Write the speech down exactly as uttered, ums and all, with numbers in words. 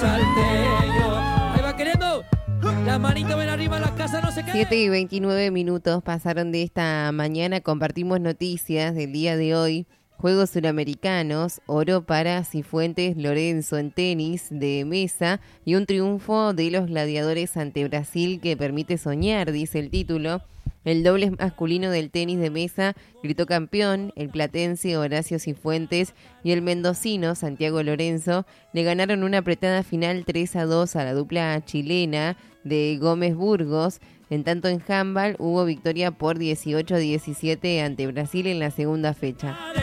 salteño. Ahí va queriendo. Las manitos ven arriba, la casa no se cae. siete y veintinueve minutos pasaron de esta mañana. Compartimos noticias del día de hoy. Juegos Suramericanos, oro para Cifuentes Lorenzo en tenis de mesa y un triunfo de los gladiadores ante Brasil que permite soñar, dice el título. El doble masculino del tenis de mesa gritó campeón, el platense Horacio Cifuentes y el mendocino Santiago Lorenzo le ganaron una apretada final tres a dos a la dupla chilena de Gómez Burgos. En tanto en handball hubo victoria por dieciocho a diecisiete ante Brasil en la segunda fecha.